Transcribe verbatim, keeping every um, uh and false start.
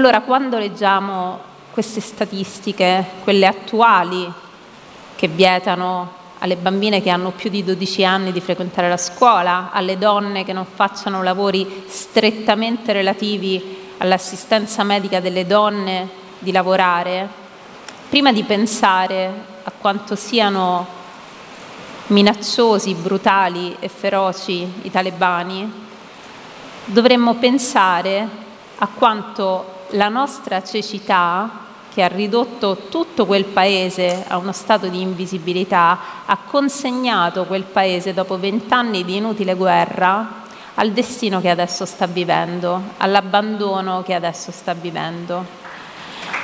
Allora, quando leggiamo queste statistiche, quelle attuali, che vietano alle bambine che hanno più di dodici anni di frequentare la scuola, alle donne che non facciano lavori strettamente relativi all'assistenza medica delle donne di lavorare, prima di pensare a quanto siano minacciosi, brutali e feroci i talebani, dovremmo pensare a quanto la nostra cecità, che ha ridotto tutto quel paese a uno stato di invisibilità, ha consegnato quel paese, dopo vent'anni di inutile guerra, al destino che adesso sta vivendo, all'abbandono che adesso sta vivendo.